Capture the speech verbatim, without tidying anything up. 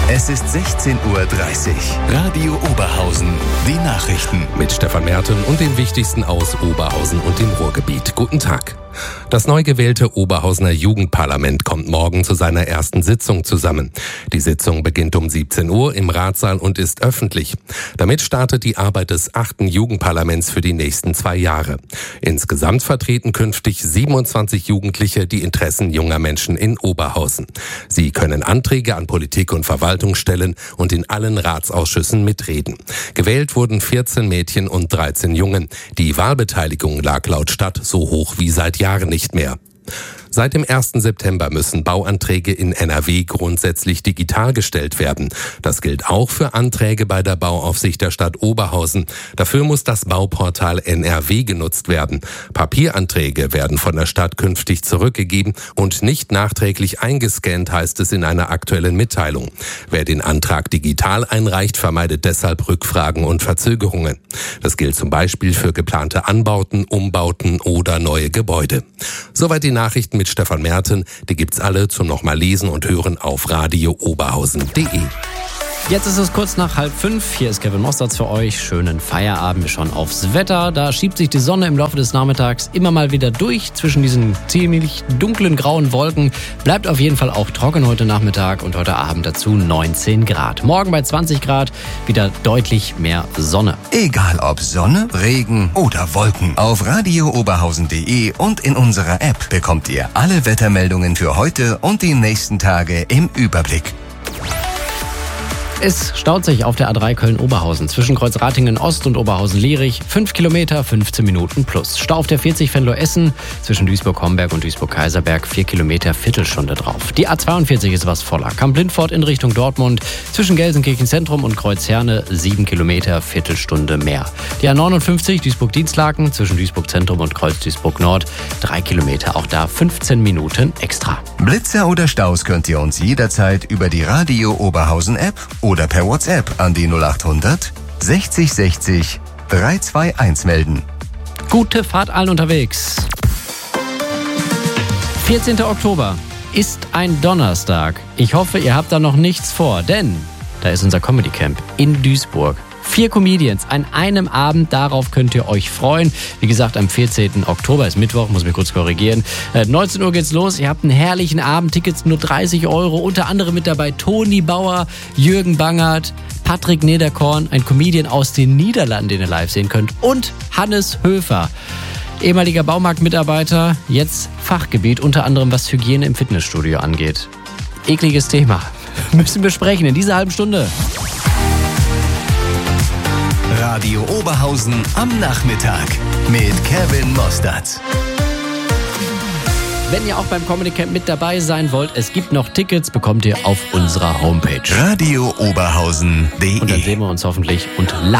Es ist sechzehn Uhr dreißig. Radio Oberhausen. Die Nachrichten. Mit Stefan Merten und dem Wichtigsten aus Oberhausen und dem Ruhrgebiet. Guten Tag. Das neu gewählte Oberhausener Jugendparlament kommt morgen zu seiner ersten Sitzung zusammen. Die Sitzung beginnt um siebzehn Uhr im Ratssaal und ist öffentlich. Damit startet die Arbeit des achten Jugendparlaments für die nächsten zwei Jahre. Insgesamt vertreten künftig siebenundzwanzig Jugendliche die Interessen junger Menschen in Oberhausen. Sie können Anträge an Politik und Verwaltung stellen und in allen Ratsausschüssen mitreden. Gewählt wurden vierzehn Mädchen und dreizehn Jungen. Die Wahlbeteiligung lag laut Stadt so hoch wie seit Jahren nicht mehr. Seit dem ersten September müssen Bauanträge in N R W grundsätzlich digital gestellt werden. Das gilt auch für Anträge bei der Bauaufsicht der Stadt Oberhausen. Dafür muss das Bauportal N R W genutzt werden. Papieranträge werden von der Stadt künftig zurückgegeben und nicht nachträglich eingescannt, heißt es in einer aktuellen Mitteilung. Wer den Antrag digital einreicht, vermeidet deshalb Rückfragen und Verzögerungen. Das gilt zum Beispiel für geplante Anbauten, Umbauten oder neue Gebäude. Soweit die Nachrichten mit Stefan Merten. Die gibt's alle zum nochmal lesen und hören auf radio oberhausen punkt de. Jetzt ist es kurz nach halb fünf. Hier ist Kevin Mosterz für euch. Schönen Feierabend. Wir schauen aufs Wetter. Da schiebt sich die Sonne im Laufe des Nachmittags immer mal wieder durch zwischen diesen ziemlich dunklen, grauen Wolken. Bleibt auf jeden Fall auch trocken heute Nachmittag und heute Abend dazu neunzehn Grad. Morgen bei zwanzig Grad wieder deutlich mehr Sonne. Egal ob Sonne, Regen oder Wolken. Auf radio oberhausen punkt de und in unserer App bekommt ihr alle Wettermeldungen für heute und die nächsten Tage im Überblick. Es staut sich auf der A drei Köln-Oberhausen zwischen Kreuzratingen Ost und Oberhausen-Lierich. fünf Kilometer, fünfzehn Minuten plus. Stau auf der vierzig Venlo-Essen zwischen Duisburg-Homberg und Duisburg-Kaiserberg. vier Kilometer, Viertelstunde drauf. Die A zweiundvierzig ist was voller. Kamp-Lindfort in Richtung Dortmund zwischen Gelsenkirchen-Zentrum und Kreuzherne. sieben Kilometer, Viertelstunde mehr. Die A neunundfünfzig Duisburg-Dienstlaken zwischen Duisburg-Zentrum und Kreuz-Duisburg-Nord. drei Kilometer, auch da fünfzehn Minuten extra. Blitzer oder Staus könnt ihr uns jederzeit über die Radio Oberhausen-App oder per WhatsApp an die null acht hundert sechzig sechzig dreihundertzweiundundzwanzig melden. Gute Fahrt allen unterwegs. vierzehnter Oktober ist ein Donnerstag. Ich hoffe, ihr habt da noch nichts vor, denn da ist unser Comedy Camp in Duisburg. Vier Comedians an einem Abend, darauf könnt ihr euch freuen. Wie gesagt, am vierzehnten Oktober ist Mittwoch, muss mich kurz korrigieren. Äh, neunzehn Uhr geht's los, ihr habt einen herrlichen Abend, Tickets nur dreißig Euro. Unter anderem mit dabei Toni Bauer, Jürgen Bangert, Patrick Nederkorn, ein Comedian aus den Niederlanden, den ihr live sehen könnt, und Hannes Höfer. Ehemaliger Baumarktmitarbeiter, jetzt Fachgebiet, unter anderem was Hygiene im Fitnessstudio angeht. Ekliges Thema, müssen wir sprechen in dieser halben Stunde. Radio Oberhausen am Nachmittag mit Kevin Mosterz. Wenn ihr auch beim Comedy Camp mit dabei sein wollt, es gibt noch Tickets, bekommt ihr auf unserer Homepage. radio oberhausen punkt de. Und dann sehen wir uns hoffentlich und live